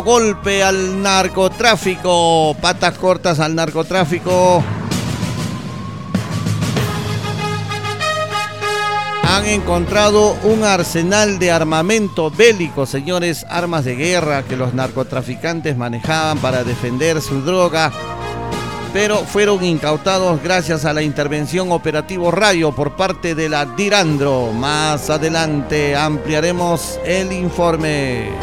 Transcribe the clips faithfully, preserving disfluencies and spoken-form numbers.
Golpe al narcotráfico, patas cortas al narcotráfico. Han encontrado un arsenal de armamento bélico, señores, armas de guerra que los narcotraficantes manejaban para defender su droga, pero fueron incautados gracias a la intervención operativo Rayo por parte de la Dirandro. Más adelante ampliaremos el informe.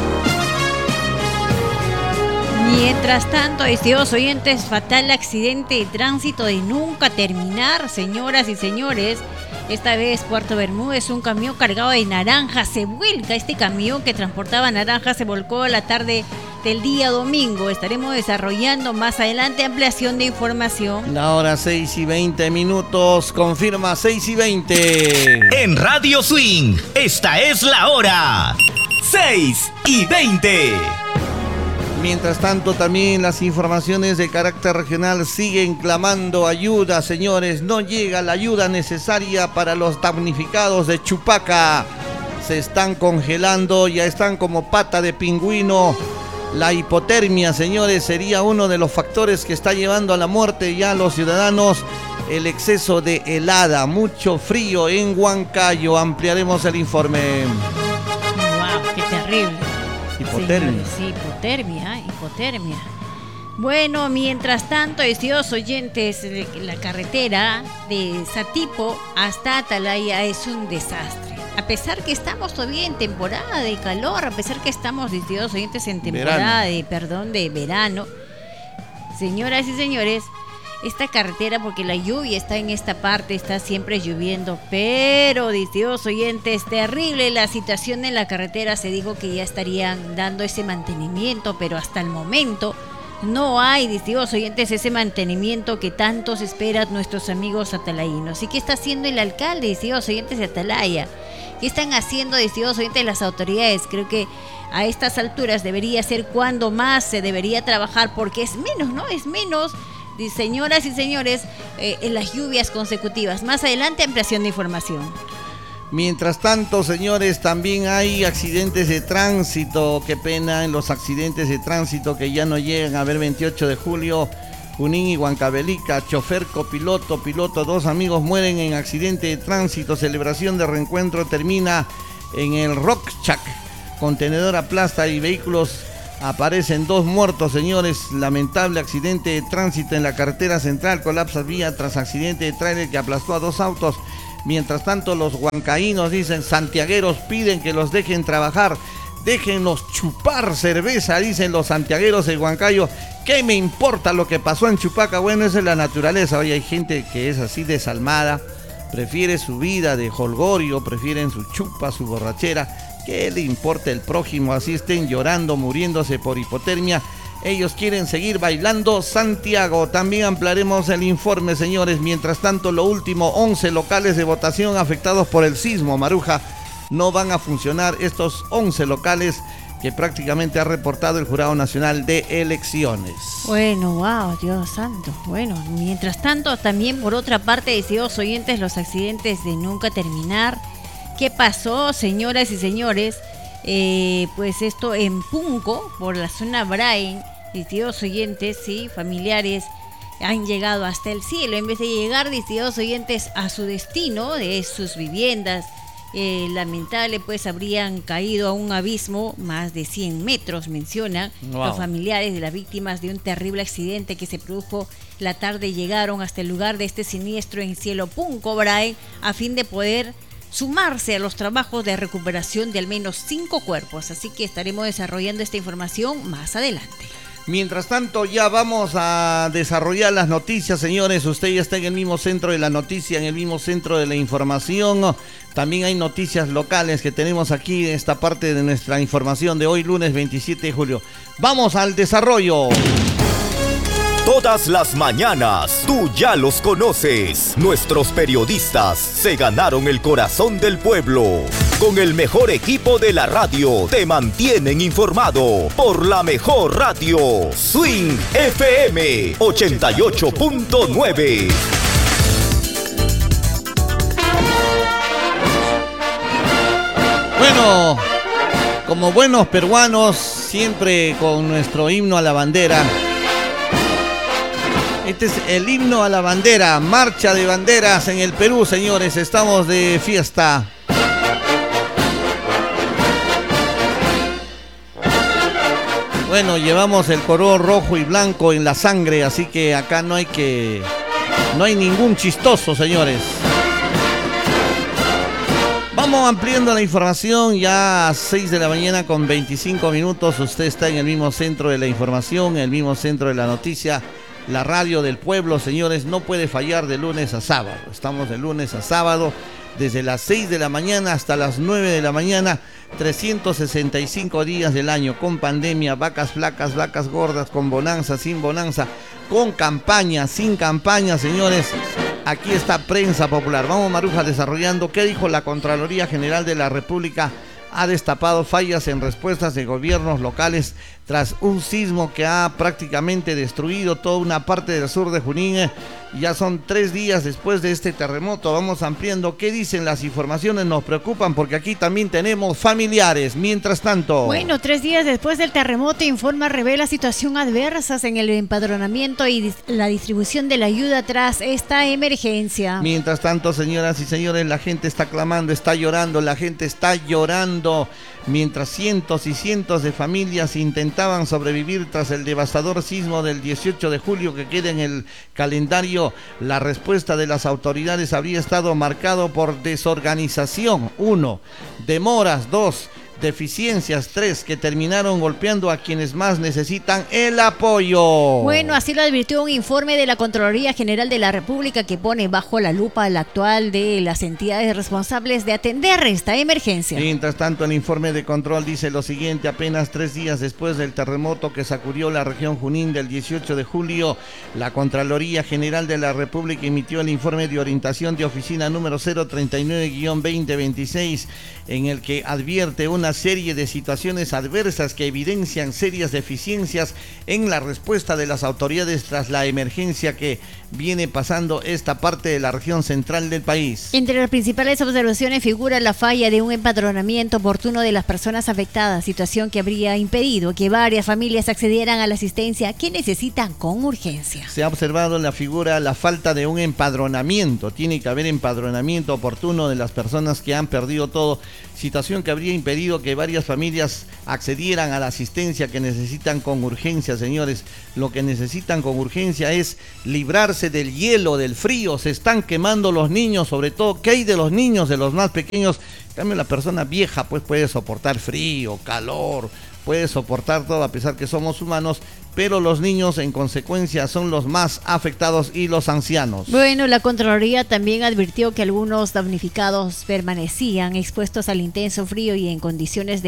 Mientras tanto, estimados oyentes, fatal accidente de tránsito de nunca terminar, señoras y señores. Esta vez Puerto Bermúdez, un camión cargado de naranjas se vuelca. Este camión que transportaba naranjas se volcó la tarde del día domingo. Estaremos desarrollando más adelante ampliación de información. La hora seis y veinte minutos, confirma seis y veinte. En Radio Swing, esta es la hora. seis y veinte. Mientras tanto, también las informaciones de carácter regional siguen clamando ayuda, señores. No llega la ayuda necesaria para los damnificados de Chupaca. Se están congelando, ya están como pata de pingüino. La hipotermia, señores, sería uno de los factores que está llevando a la muerte ya a los ciudadanos. El exceso de helada, mucho frío en Huancayo. Ampliaremos el informe. ¡Wow! ¡Qué terrible! Hipotermia. Señores, sí, hipotermia, hipotermia. Bueno, mientras tanto, estimados oyentes, la carretera de Satipo hasta Atalaya es un desastre. A pesar que estamos todavía en temporada de calor, a pesar que estamos, estimados oyentes, en temporada verano. de, perdón, de verano. Señoras y señores, esta carretera, porque la lluvia está en esta parte, está siempre lloviendo, pero, distintos oyentes, terrible la situación en la carretera. Se dijo que ya estarían dando ese mantenimiento, pero hasta el momento no hay, distintos oyentes, ese mantenimiento que tantos esperan nuestros amigos atalayinos. ¿Y qué está haciendo el alcalde, distintos oyentes de Atalaya? ¿Qué están haciendo, distintos oyentes, las autoridades? Creo que a estas alturas debería ser cuando más se debería trabajar, porque es menos, ¿no? Es menos. Señoras y señores, eh, en las lluvias consecutivas. Más adelante, ampliación de información. Mientras tanto, señores, también hay accidentes de tránsito. Qué pena en los accidentes de tránsito que ya no llegan a ver. Veintiocho de julio, Junín y Huancavelica, chofer, copiloto, piloto, dos amigos mueren en accidente de tránsito. Celebración de reencuentro termina en el Rockchac. Contenedor aplasta y vehículos. Aparecen dos muertos, señores. Lamentable accidente de tránsito en la carretera central. Colapsa vía tras accidente de tráiler que aplastó a dos autos. Mientras tanto, los huancaínos dicen, santiagueros piden que los dejen trabajar. Déjenlos chupar cerveza, dicen los santiagueros de Huancayo. ¿Qué me importa lo que pasó en Chupaca? Bueno, esa es la naturaleza. Hoy hay gente que es así desalmada. Prefiere su vida de jolgorio, prefieren su chupa, su borrachera. ¿Qué le importa el prójimo? Así estén llorando, muriéndose por hipotermia. Ellos quieren seguir bailando Santiago. También ampliaremos el informe, señores. Mientras tanto, lo último, once locales de votación afectados por el sismo, Maruja. No van a funcionar estos once locales que prácticamente ha reportado el Jurado Nacional de Elecciones. Bueno, wow, Dios santo. Bueno, mientras tanto, también por otra parte, decidos oyentes, los accidentes de nunca terminar. ¿Qué pasó, señoras y señores? Eh, pues esto en Punco, por la zona Brain, distintos oyentes, sí, familiares, han llegado hasta el cielo. En vez de llegar, distintos oyentes, a su destino de sus viviendas, eh, lamentable, pues habrían caído a un abismo más de cien metros, mencionan. Wow. Los familiares de las víctimas de un terrible accidente que se produjo la tarde llegaron hasta el lugar de este siniestro en Cielo Punco, Brain, a fin de poder sumarse a los trabajos de recuperación de al menos cinco cuerpos. Así que estaremos desarrollando esta información más adelante. Mientras tanto, ya vamos a desarrollar las noticias, señores. Usted ya está en el mismo centro de la noticia, en el mismo centro de la información. También hay noticias locales que tenemos aquí en esta parte de nuestra información de hoy, lunes veintisiete de julio. Vamos al desarrollo. Todas las mañanas, tú ya los conoces. Nuestros periodistas se ganaron el corazón del pueblo. Con el mejor equipo de la radio, te mantienen informado por la mejor radio. Swing F M ochenta y ocho punto nueve. Bueno, Como buenos peruanos, siempre con nuestro himno a la bandera. Este es el himno a la bandera, marcha de banderas en el Perú, señores, estamos de fiesta. Bueno, llevamos el color rojo y blanco en la sangre, así que acá no hay que... no hay ningún chistoso, señores. Vamos ampliando la información, ya a seis de la mañana con veinticinco minutos, usted está en el mismo centro de la información, en el mismo centro de la noticia. La radio del pueblo, señores, no puede fallar de lunes a sábado. Estamos de lunes a sábado, desde las seis de la mañana hasta las nueve de la mañana, trescientos sesenta y cinco días del año, con pandemia, vacas flacas, vacas gordas, con bonanza, sin bonanza, con campaña, sin campaña, señores. Aquí está Prensa Popular. Vamos, Maruja, desarrollando qué dijo la Contraloría General de la República. Ha destapado fallas en respuestas de gobiernos locales tras un sismo que ha prácticamente destruido toda una parte del sur de Junín. Ya son tres días después de este terremoto. Vamos ampliando qué dicen las informaciones. Nos preocupan porque aquí también tenemos familiares. Mientras tanto... Bueno, tres días después del terremoto, Informa revela situación adversas en el empadronamiento y dis- la distribución de la ayuda tras esta emergencia. Mientras tanto, señoras y señores, la gente está clamando, está llorando, la gente está llorando. Mientras cientos y cientos de familias intentaban sobrevivir tras el devastador sismo del dieciocho de julio que queda en el calendario, la respuesta de las autoridades habría estado marcado por desorganización, uno, demoras, dos, deficiencias, tres, que terminaron golpeando a quienes más necesitan el apoyo. Bueno, así lo advirtió un informe de la Contraloría General de la República que pone bajo la lupa la actual de las entidades responsables de atender esta emergencia. Mientras tanto, el informe de control dice lo siguiente: apenas tres días después del terremoto que sacudió la región Junín del dieciocho de julio, la Contraloría General de la República emitió el informe de orientación de oficina número cero treinta y nueve guión veinte veintiséis, en el que advierte una serie de situaciones adversas que evidencian serias deficiencias en la respuesta de las autoridades tras la emergencia que viene pasando esta parte de la región central del país. Entre las principales observaciones figura la falla de un empadronamiento oportuno de las personas afectadas, situación que habría impedido que varias familias accedieran a la asistencia que necesitan con urgencia. Se ha observado en la figura la falta de un empadronamiento. Tiene que haber empadronamiento oportuno de las personas que han perdido todo, situación que habría impedido que varias familias accedieran a la asistencia que necesitan con urgencia, señores. Lo que necesitan con urgencia es librarse del hielo, del frío. Se están quemando los niños, sobre todo. ¿Qué hay de los niños, de los más pequeños? En cambio, la persona vieja pues puede soportar frío, calor, puede soportar todo a pesar que somos humanos, pero los niños en consecuencia son los más afectados y los ancianos. Bueno, la Contraloría también advirtió que algunos damnificados permanecían expuestos al intenso frío y en condiciones de